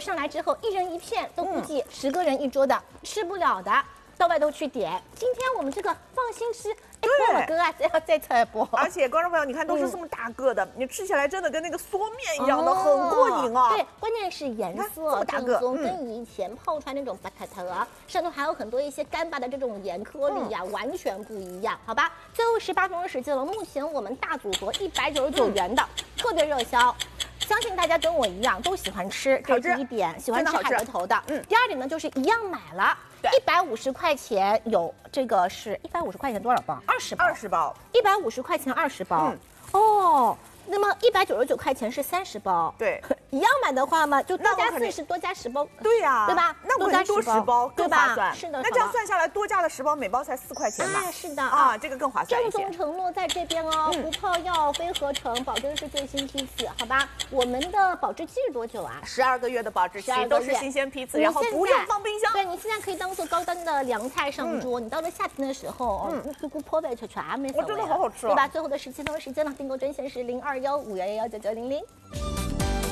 上来之后，1人1片，都估计10个人一桌的，吃不了的，到外头去点。今天我们这个放心吃。 波尔哥啊，再测一波。 而且观众朋友，你看都是这么大个的，你吃起来真的跟那个缩面一样的，很过瘾啊。 对，关键是颜色正宗，跟以前泡出来那种巴塔塔上头还有很多一些干巴的这种盐颗粒呀，完全不一样，好吧？最后18分钟时间了，目前我们大组合199元的特别热销。 相信大家跟我一样都喜欢吃，这是第一点，喜欢吃海螺头的。第二点呢，就是一样买了，150块钱有这个是150块钱多少包？20包。20包。150块钱20包。哦。 那么199块钱是30包， 对， 一样买的话嘛，就多加40，多加10包， 对呀， 对吧？ 那我肯定多10包更划算， 是的。 那这样算下来，多加了10包，每包才4块钱吧？ 哎，是的啊，这个更划算一些。 正宗承诺在这边哦，不泡药，非合成，保证是最新批次，好吧？我们的保质期是多久啊 ？12个月的保质期，都是新鲜批次，然后不用放冰箱。 对，你现在可以当做高端的凉菜上桌，你到了夏天的时候，咕咕泡在全没所谓， 真的好好吃， 对吧？最后的17分钟时间了，订购专线是0215119900。